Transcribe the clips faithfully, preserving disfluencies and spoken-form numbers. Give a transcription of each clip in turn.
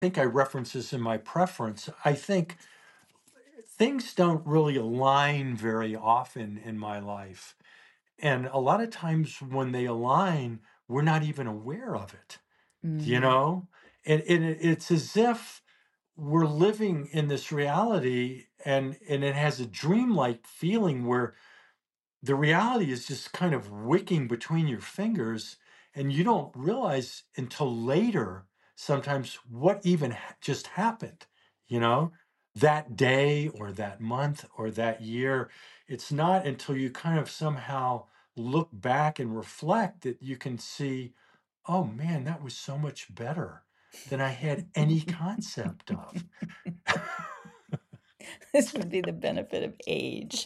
think I reference this in my preference. I think things don't really align very often in my life. And a lot of times when they align, we're not even aware of it, you Mm. know? And, and it- it's as if we're living in this reality and, and it has a dreamlike feeling where the reality is just kind of wicking between your fingers and you don't realize until later sometimes what even ha- just happened, you know, that day or that month or that year. It's not until you kind of somehow look back and reflect that you can see, oh man, that was so much better than I had any concept of. This would be the benefit of age.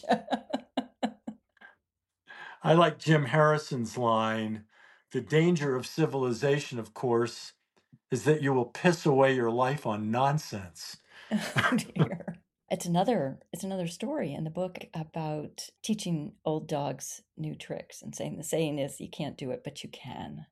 I like Jim Harrison's line, the danger of civilization, of course, is that you will piss away your life on nonsense. Oh dear. It's another it's another story in the book about teaching old dogs new tricks and saying the saying is you can't do it, but you can.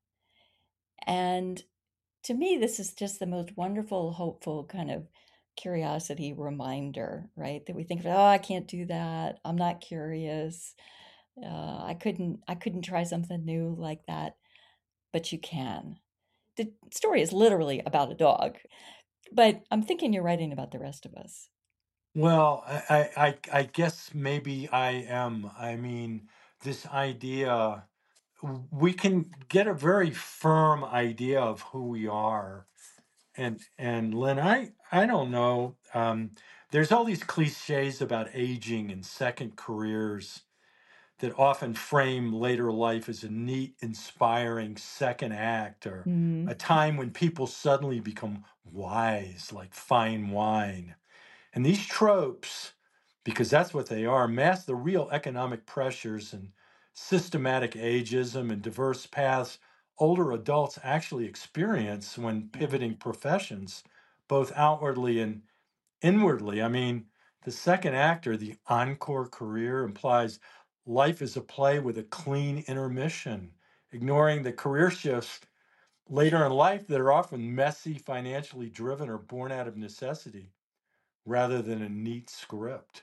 And to me, this is just the most wonderful, hopeful kind of curiosity reminder, right? That we think of, oh, I can't do that. I'm not curious. Uh, I couldn't I couldn't try something new like that, but you can. The story is literally about a dog, but I'm thinking you're writing about the rest of us. Well, I, I, I I guess maybe I am. I mean, this idea, we can get a very firm idea of who we are. And and Lynn, I I don't know. Um, there's all these cliches about aging and second careers that often frame later life as a neat, inspiring second act or a Mm. time when people suddenly become wise like fine wine. And these tropes, because that's what they are, mask the real economic pressures and systematic ageism and diverse paths older adults actually experience when Yeah. pivoting professions, both outwardly and inwardly. I mean, the second actor, the encore career, implies life is a play with a clean intermission, ignoring the career shifts later in life that are often messy, financially driven, or born out of necessity rather than a neat script.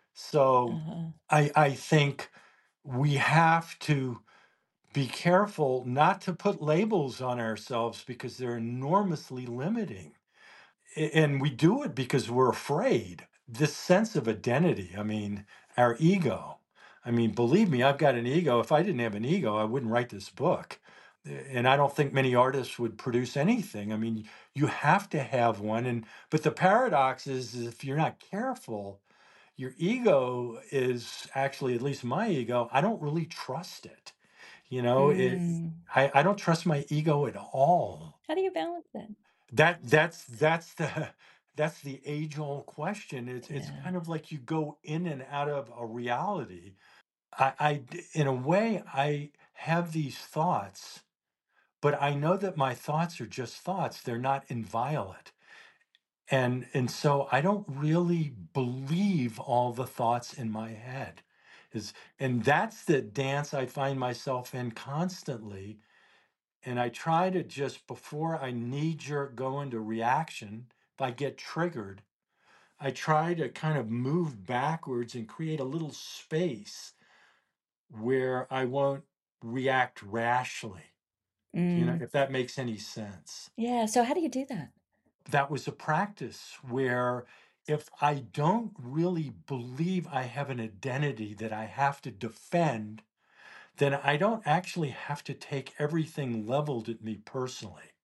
So Uh-huh. I, I think we have to be careful not to put labels on ourselves because they're enormously limiting. A- And we do it because we're afraid. This sense of identity, I mean, our ego. I mean, believe me, I've got an ego. If I didn't have an ego, I wouldn't write this book. And I don't think many artists would produce anything. I mean, you have to have one. And but the paradox is, is if you're not careful, your ego is actually, at least my ego, I don't really trust it. You know, it Mm. I, I don't trust my ego at all. How do you balance that? That that's that's the that's the age old question. It's it's Yeah. kind of like you go in and out of a reality. I, I d- in a way I have these thoughts, but I know that my thoughts are just thoughts. They're not inviolate. And and so I don't really believe all the thoughts in my head. Is and that's the dance I find myself in constantly. And I try to just before I knee jerk go into reaction, if I get triggered, I try to kind of move backwards and create a little space where I won't react rashly. You know, Mm. if that makes any sense. Yeah, so how do you do that? That was a practice where if I don't really believe I have an identity that I have to defend, then I don't actually have to take everything leveled at me personally.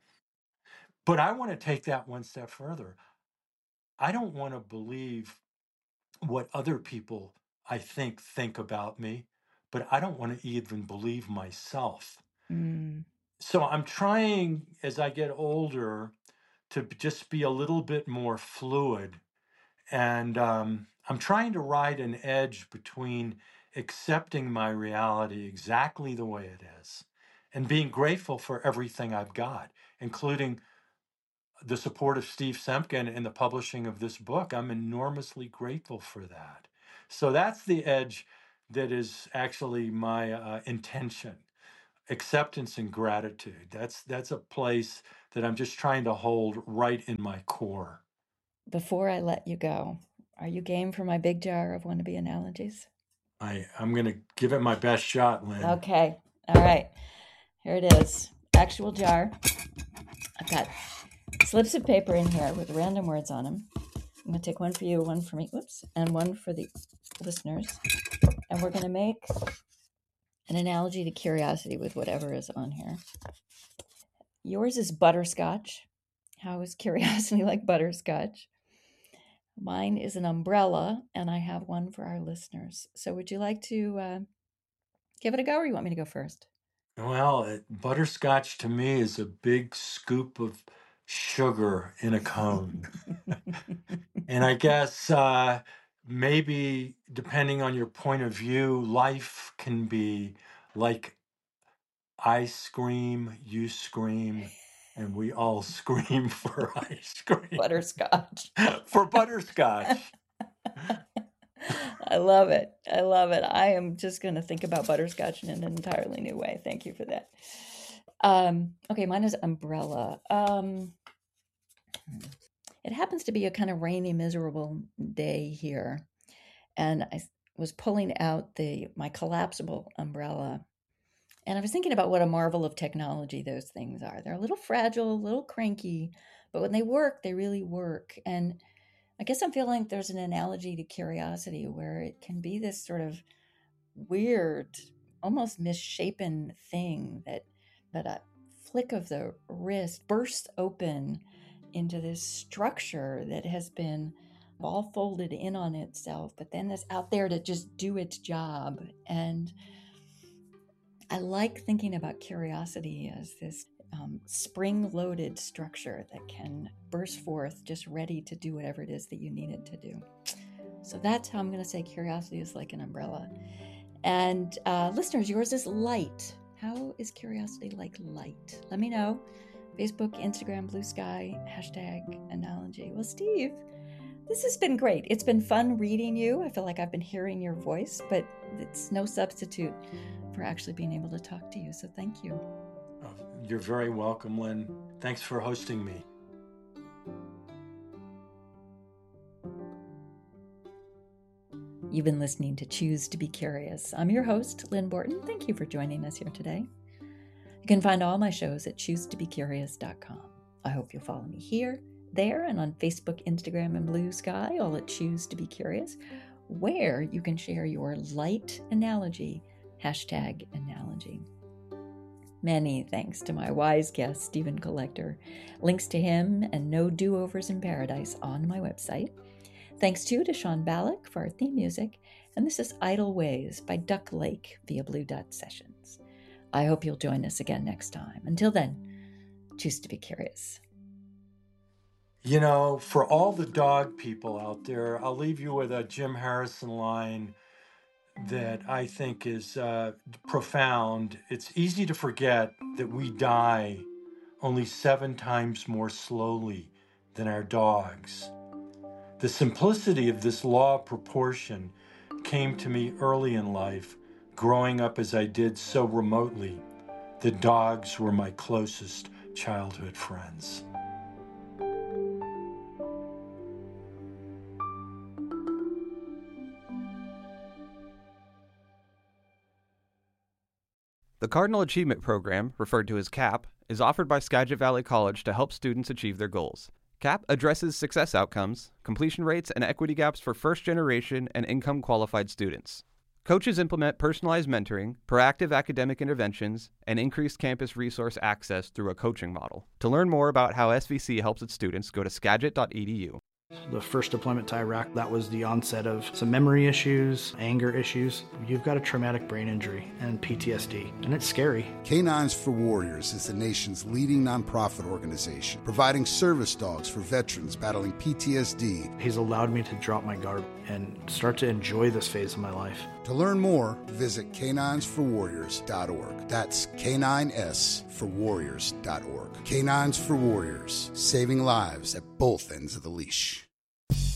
But I want to take that one step further. I don't want to believe what other people I think think about me, but I don't want to even believe myself. Mm. So I'm trying as I get older to b- just be a little bit more fluid. And um, I'm trying to ride an edge between accepting my reality exactly the way it is and being grateful for everything I've got, including the support of Steve Semken in the publishing of this book. I'm enormously grateful for that. So that's the edge that is actually my uh, intention. Acceptance and gratitude. That's that's a place. that I'm just trying to hold right in my core. Before I let you go, are you game for my big jar of wannabe analogies? I, I'm going to give it my best shot, Lynn. Okay. All right. Here it is. Actual jar. I've got slips of paper in here with random words on them. I'm going to take one for you, one for me, whoops, and one for the listeners. And we're going to make an analogy to curiosity with whatever is on here. Yours is butterscotch. How is curiosity like butterscotch? Mine is an umbrella, and I have one for our listeners. So would you like to uh, give it a go, or you want me to go first? Well, it, butterscotch to me is a big scoop of sugar in a cone. And I guess uh, maybe depending on your point of view, life can be like I scream, you scream, and we all scream for ice cream. Butterscotch. For butterscotch. I love it. I love it. I am just going to think about butterscotch in an entirely new way. Thank you for that. Um, okay, mine is umbrella. Um, it happens to be a kind of rainy, miserable day here. And I was pulling out the my collapsible umbrella. And I was thinking about what a marvel of technology those things are. They're a little fragile, a little cranky, but when they work, they really work. And I guess I'm feeling like there's an analogy to curiosity where it can be this sort of weird, almost misshapen thing that, that a flick of the wrist bursts open into this structure that has been all folded in on itself, but then it's out there to just do its job. And I like thinking about curiosity as this um, spring-loaded structure that can burst forth just ready to do whatever it is that you need it to do. So that's how I'm going to say curiosity is like an umbrella. And uh, listeners, yours is light. How is curiosity like light? Let me know. Facebook, Instagram, Blue Sky, hashtag analogy. Well, Steve, this has been great. It's been fun reading you. I feel like I've been hearing your voice, but it's no substitute for actually being able to talk to you. So thank you. Oh, you're very welcome, Lynn. Thanks for hosting me. You've been listening to Choose to Be Curious. I'm your host, Lynn Borton. Thank you for joining us here today. You can find all my shows at choose to be curious dot com. I hope you'll follow me here, there, and on Facebook, Instagram, and Blue Sky, all at Choose to Be Curious, where you can share your light analogy, hashtag analogy. Many thanks to my wise guest, Stephen Collector. Links to him and No Do-Overs in Paradise on my website. Thanks too to Sean Ballack for our theme music, and this is Idle Ways by Duck Lake via Blue Dot Sessions. I hope you'll join us again next time. Until then, choose to be curious. You know, for all the dog people out there, I'll leave you with a Jim Harrison line that I think is uh, profound. It's easy to forget that we die only seven times more slowly than our dogs. The simplicity of this law of proportion came to me early in life, growing up as I did so remotely. The dogs were my closest childhood friends. The Cardinal Achievement Program, referred to as CAP, is offered by Skagit Valley College to help students achieve their goals. CAP addresses success outcomes, completion rates, and equity gaps for first-generation and income-qualified students. Coaches implement personalized mentoring, proactive academic interventions, and increased campus resource access through a coaching model. To learn more about how S V C helps its students, go to skagit dot e d u. The first deployment to Iraq, that was the onset of some memory issues, anger issues. You've got a traumatic brain injury and P T S D, and it's scary. Canines for Warriors is the nation's leading nonprofit organization, providing service dogs for veterans battling P T S D. He's allowed me to drop my guard and start to enjoy this phase of my life. To learn more, visit canines for warriors dot org. That's K nine S for warriors dot org. Canines for Warriors, saving lives at both ends of the leash.